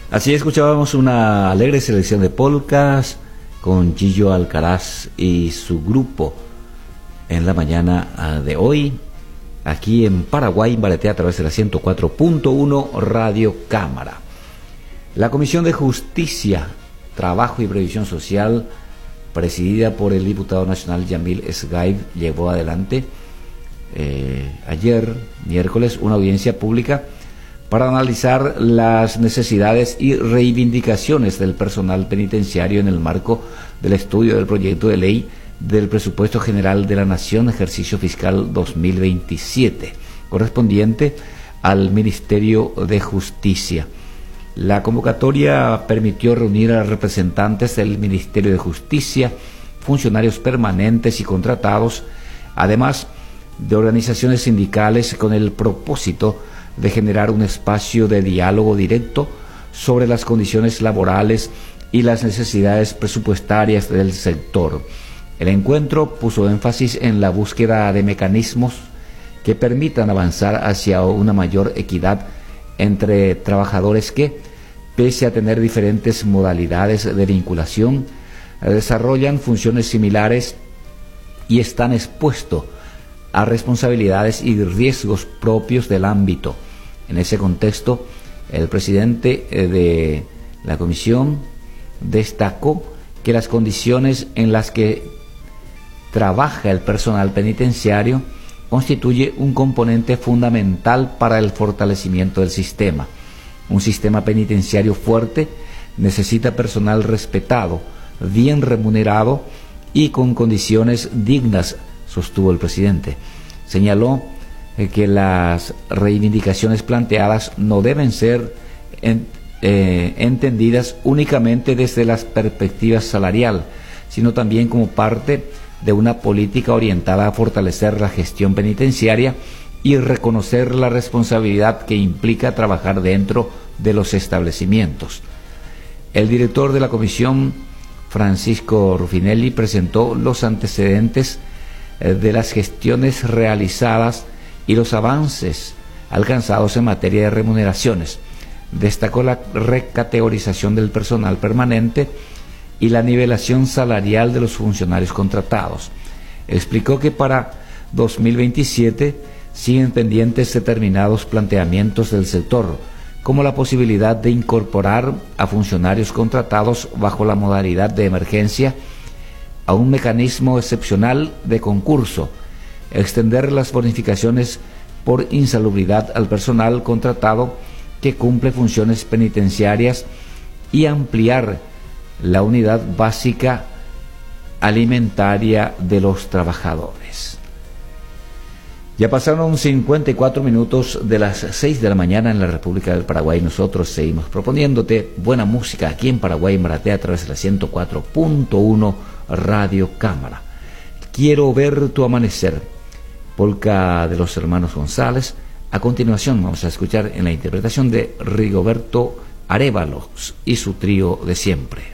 Así escuchábamos una alegre selección de polcas con Gillo Alcaraz y su grupo en la mañana de hoy, aquí en Paraguay, en Maratea, a través de la 104.1 Radio Cámara. La Comisión de Justicia, Trabajo y Previsión Social, presidida por el diputado nacional Yamil Esgaib, llevó adelante ayer, miércoles, una audiencia pública para analizar las necesidades y reivindicaciones del personal penitenciario en el marco del estudio del proyecto de ley del Presupuesto General de la Nación, ejercicio fiscal 2027, correspondiente al Ministerio de Justicia. La convocatoria permitió reunir a representantes del Ministerio de Justicia, funcionarios permanentes y contratados, además de organizaciones sindicales, con el propósito de generar un espacio de diálogo directo sobre las condiciones laborales y las necesidades presupuestarias del sector. El encuentro puso énfasis en la búsqueda de mecanismos que permitan avanzar hacia una mayor equidad entre trabajadores que, pese a tener diferentes modalidades de vinculación, desarrollan funciones similares y están expuestos a responsabilidades y riesgos propios del ámbito. En ese contexto, el presidente de la comisión destacó que las condiciones en las que trabaja el personal penitenciario constituye un componente fundamental para el fortalecimiento del sistema. Un sistema penitenciario fuerte necesita personal respetado, bien remunerado y con condiciones dignas, sostuvo el presidente. Señaló que las reivindicaciones planteadas no deben ser entendidas únicamente desde la perspectiva salarial, sino también como parte de una política orientada a fortalecer la gestión penitenciaria y reconocer la responsabilidad que implica trabajar dentro de los establecimientos. El director de la comisión, Francisco Rufinelli, presentó los antecedentes de las gestiones realizadas y los avances alcanzados en materia de remuneraciones. Destacó la recategorización del personal permanente y la nivelación salarial de los funcionarios contratados. Explicó que para 2027 siguen pendientes determinados planteamientos del sector, como la posibilidad de incorporar a funcionarios contratados bajo la modalidad de emergencia a un mecanismo excepcional de concurso, extender las bonificaciones por insalubridad al personal contratado que cumple funciones penitenciarias y ampliar la unidad básica alimentaria de los trabajadores. Ya pasaron 54 minutos de las 6 de la mañana en la República del Paraguay. Nosotros seguimos proponiéndote buena música aquí en Paraguay, Maratea, a través de la 104.1 Radio Cámara. Quiero ver tu amanecer, polca de los hermanos González. A continuación vamos a escuchar en la interpretación de Rigoberto Arévalos y su trío de siempre.